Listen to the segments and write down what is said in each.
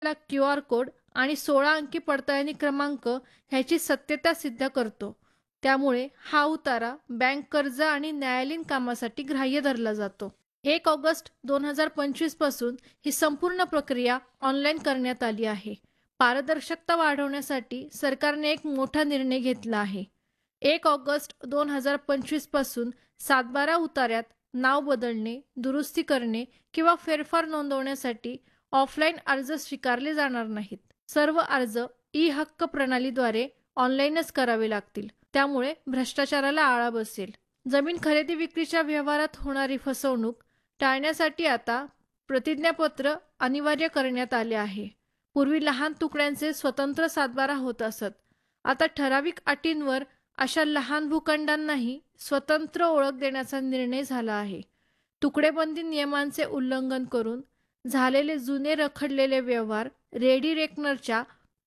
QR code आणि 16 अंकी पडताळणी क्रमांक ह्याची सत्यता सिद्ध करतो. त्यामुळे हा उतारा बँक कर्ज आणि न्यायालयीन कामासाठी ग्राह्य धरला जातो. 1 ऑगस्ट 2025 पासून ही संपूर्ण प्रक्रिया ऑनलाईन करण्यात आली आहे. पारदर्शकता वाढवण्यासाठी सरकारने एक मोठा निर्णय घेतला आहे. 1 ऑगस्ट 2025 पासून 7/12 उतार्यात नाव बदलणे, दुरुस्ती करणे किंवा फेरफार नोंदवण्यासाठी ऑफलाईन अर्ज स्वीकारले जाणार नाहीत. सर्व अर्ज ई-हक्क प्रणालीद्वारे ऑनलाईनच करावे लागतील. त्यामुळे भ्रष्टाचाराला आळा बसेल. जमीन खरेदी विक्रीच्या व्यवहारात होणारी फसवणूक टाळण्यासाठी आता प्रतिज्ञापत्र अनिवार्य करण्यात आले आहे. पूर्वी लहान तुकड्यांचे स्वतंत्र 7/12 होत असत. आता ठराविक अटींवर अशा लहान भूखंडांनाही स्वतंत्र ओळख देण्याचा निर्णय झाला आहे. तुकडेबंदी नियमांचे उल्लंघन करून झालेले जुने रखडलेले व्यवहार रेडी रेकनरच्या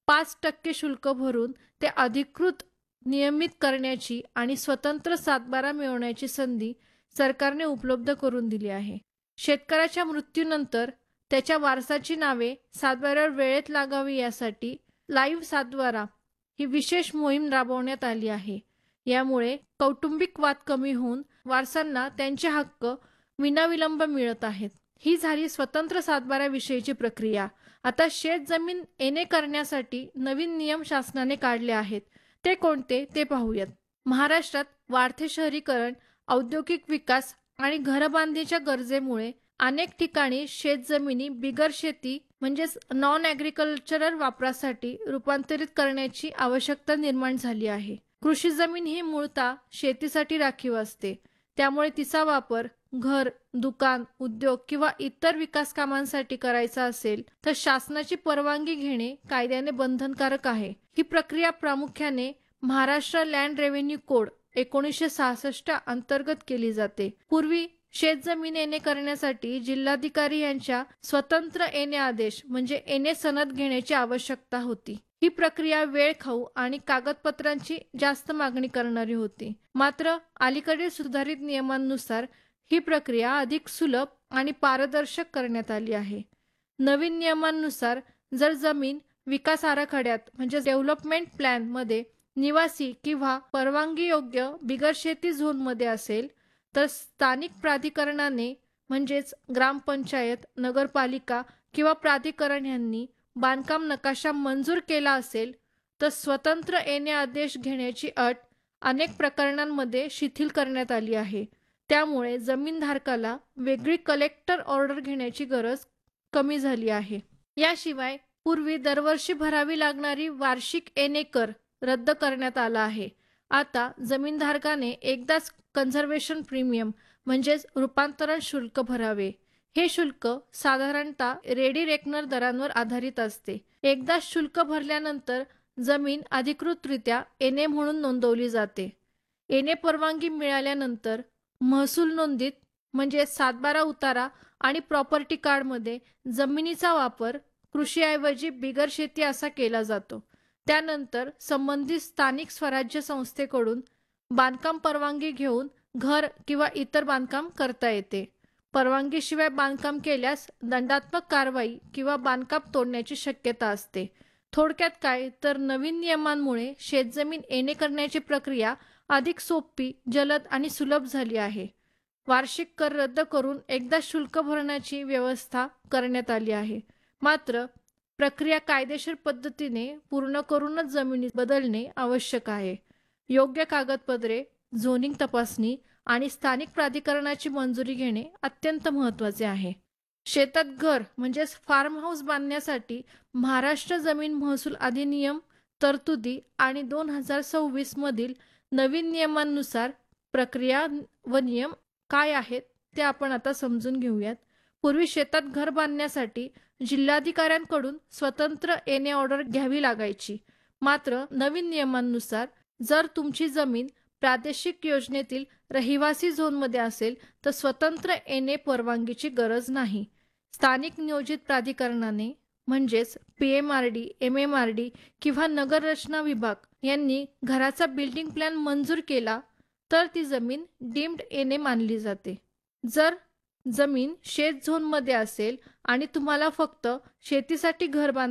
5% शुल्क भरून ते अधिकृत नियमित करण्याची आणि स्वतंत्र 7/12 मिळवण्याची संधी सरकारने उपलब्ध करून दिली आहे. शेतकऱ्याच्या मृत्यूनंतर त्याच्या वारसाची नावे 7/12 वेळेत लागावी यासाठी लाईव्ह 7/12 ही विशेष मोहीम राबवण्यात आली आहे. यामुळे कौटुंबिक वाद कमी होऊन वारसांना त्यांचे हक्क विनाविलंब मिळत आहेत. ही झाली स्वतंत्र 7/12 विषयीची प्रक्रिया. आता शेत जमीन येणे करण्यासाठी नवीन नियम शासनाने काढले आहेत. ते कोणते ते पाहूयात. महाराष्ट्रात वाढते शहरीकरण, औद्योगिक विकास आणि घरबांधणीच्या गरजेमुळे अनेक ठिकाणी शेतजमिनी बिगर शेती म्हणजेच नॉन ॲग्रिकल्चरल वापरासाठी रूपांतरित करण्याची आवश्यकता निर्माण झाली आहे. कृषी जमीन ही मूळतः शेतीसाठी राखीव असते. त्यामुळे तिचा वापर घर, दुकान, उद्योग किंवा इतर विकास कामांसाठी करायचा असेल तर शासनाची परवानगी घेणे कायद्याने बंधनकारक आहे. ही प्रक्रिया प्रामुख्याने महाराष्ट्र लँड रेव्हेन्यू कोड 1966 अंतर्गत केली जाते. पूर्वी शेतजमीन येणे करण्यासाठी जिल्हाधिकारी यांच्या स्वतंत्र येणे आदेश म्हणजे येणे सनद घेण्याची आवश्यकता होती. ही प्रक्रिया वेळखाऊ आणि कागदपत्रांची जास्त मागणी करणारी होती. मात्र अलीकडील सुधारित नियमांनुसार ही प्रक्रिया अधिक सुलभ आणि पारदर्शक करण्यात आली आहे. नवीन नियमांनुसार जर जमीन विकास आराखड्यात म्हणजे डेव्हलपमेंट प्लॅन मध्ये निवासी किंवा परवानगीयोग्य बिगर शेती झोनमध्ये असेल तर स्थानिक प्राधिकरणाने म्हणजेच ग्रामपंचायत, नगरपालिका किंवा प्राधिकरण यांनी बांधकाम नकाशा मंजूर केला असेल तर स्वतंत्र येणे आदेश घेण्याची अट अनेक प्रकरणांमध्ये शिथिल करण्यात आली आहे. त्यामुळे जमीनधारकाला वेगळी कलेक्टर ऑर्डर घेण्याची गरज कमी झाली आहे. याशिवाय पूर्वी दरवर्षी भरावी लागणारी वार्षिक येणे कर रद्द करण्यात आला आहे. आता जमीनधारकाने एकदाच कन्झर्वेशन प्रीमियम म्हणजेच रूपांतरण शुल्क भरावे. हे शुल्क साधारणतः रेडी रेकनर दरांवर आधारित असते. एकदा शुल्क भरल्यानंतर जमीन अधिकृतरित्या येणे म्हणून नोंदवली जाते. येणे परवानगी मिळाल्यानंतर महसूल नोंदीत म्हणजे 7/12 उतारा आणि प्रॉपर्टी कार्डमध्ये जमिनीचा वापर कृषीऐवजी बिगर शेती असा केला जातो. त्यानंतर संबंधित स्थानिक स्वराज्य संस्थेकडून बांधकाम परवानगी घेऊन घर किंवा इतर बांधकाम करता येते. परवानगीशिवाय बांधकाम केल्यास दंडात्मक कारवाई किंवा बांधकाम तोडण्याची शक्यता असते. थोडक्यात काय तर नवीन नियमांमुळे शेतजमीन येणे करण्याची प्रक्रिया अधिक सोपी, जलद आणि सुलभ झाली आहे. वार्षिक कर रद्द करून एकदा शुल्क भरण्याची व्यवस्था करण्यात आली आहे. मात्र प्रक्रिया कायदेशीर पद्धतीने पूर्ण करूनच जमिनी बदलणे आवश्यक आहे. योग्य कागदपत्रे, झोनिंग तपासणी आणि स्थानिक प्राधिकरणाची मंजुरी घेणे अत्यंत महत्त्वाचे आहे. शेतात घर म्हणजेच फार्म हाऊस बांधण्यासाठी महाराष्ट्र जमीन महसूल अधिनियम तरतुदी आणि 2026 मधील नवीन नियमांनुसार प्रक्रिया व नियम काय आहेत ते आपण आता समजून घेऊयात. पूर्वी शेतात घर बांधण्यासाठी जिल्हाधिकाऱ्यांकडून स्वतंत्र येणे ऑर्डर घ्यावी लागायची. मात्र नवीन नियमांनुसार जर तुमची जमीन प्रादेशिक योजनेतील रहिवासी झोनमध्ये असेल तर स्वतंत्र येणे परवानगीची गरज नाही. स्थानिक नियोजित प्राधिकरणाने म्हणजेच PMRD, MMRD किंवा नगररचना विभाग यांनी घराचा बिल्डिंग प्लॅन मंजूर केला तर ती जमीन डीम्ड येणे मानली जाते. जर जमीन शेत झोनमध्ये असेल आणि तुम्हाला फक्त शेतीसाठी घर